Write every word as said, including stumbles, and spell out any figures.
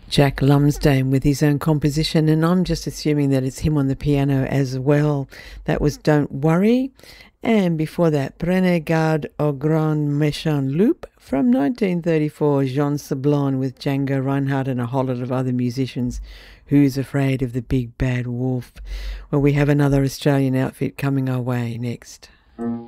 Jack Lumsdaine with his own composition, and I'm just assuming that it's him on the piano as well. That was Don't Worry. And before that, Prenez garde au grand méchant loup from nineteen thirty-four, Jean Sablon with Django Reinhardt and a whole lot of other musicians. Who's Afraid of the Big Bad Wolf? Well, we have another Australian outfit coming our way next.